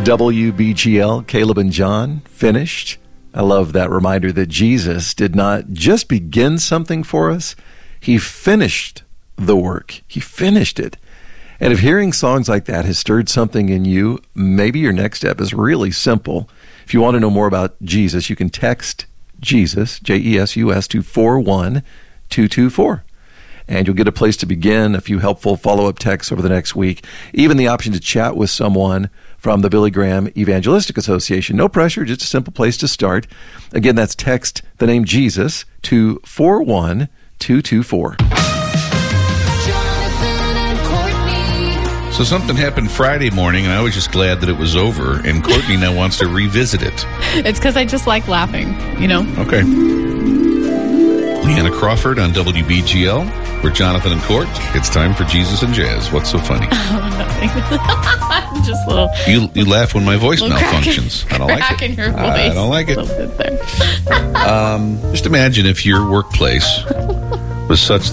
WBGL, Caleb and John, finished. I love that reminder that Jesus did not just begin something for us. He finished the work. He finished it. And if hearing songs like that has stirred something in you, maybe your next step is really simple. If you want to know more about Jesus, you can text Jesus, J-E-S-U-S, to 41224. And you'll get a place to begin, a few helpful follow-up texts over the next week, even the option to chat with someone from the Billy Graham Evangelistic Association. No pressure, just a simple place to start. Again, that's text the name Jesus to 41224. So something happened Friday morning, and I was just glad that it was over, and Courtney now wants to revisit it. It's because I just like laughing, you know? Okay. Leanna Crawford on WBGL. We're Jonathan and Court. It's time for Jesus and Jazz. What's so funny? Oh, nothing. Just a little... You laugh when my voice malfunctions. I don't like it. In your voice. I don't like it. A little bit there. Just imagine if your workplace was such